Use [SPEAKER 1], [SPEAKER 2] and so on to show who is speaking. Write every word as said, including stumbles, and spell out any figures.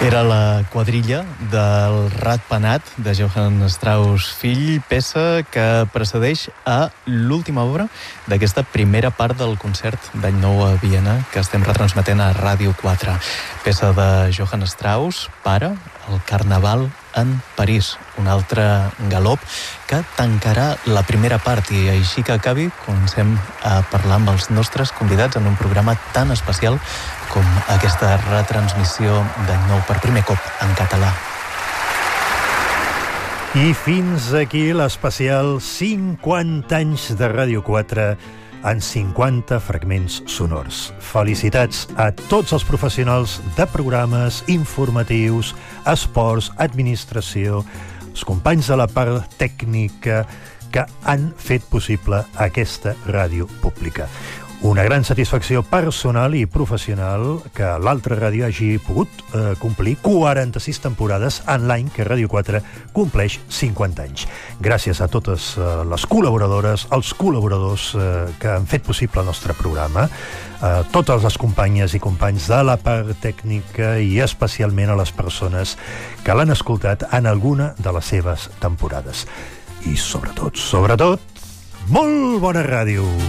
[SPEAKER 1] Era la quadrilla del Ratpenat de Johann Strauss fill, peça que precedeix a l'última obra d'aquesta primera part del concert d'Any Nou a Viena que estem retransmetent a Ràdio quatre. Peça de Johann Strauss, pare, el Carnaval en París, un altre galop que tancarà la primera part i així que acabi comencem a parlar amb els nostres convidats en un programa tan especial com aquesta retransmissió d'Any Nou per primer cop en català.
[SPEAKER 2] I fins aquí l'especial cinquanta anys de Ràdio quatre en cinquanta fragments sonors. Felicitats a tots els professionals de programes informatius, esports, administració, els companys de la part tècnica que han fet possible aquesta ràdio pública. Una gran satisfacció personal i professional que l'altra ràdio hagi pogut eh, complir quaranta-sis temporades en l'any que Ràdio quatre compleix cinquanta anys. Gràcies a totes eh, les col·laboradores, els col·laboradors eh, que han fet possible el nostre programa, a totes les companyes i companys de la part tècnica i especialment a les persones que l'han escoltat en alguna de les seves temporades. I sobretot, sobretot, molt bona ràdio!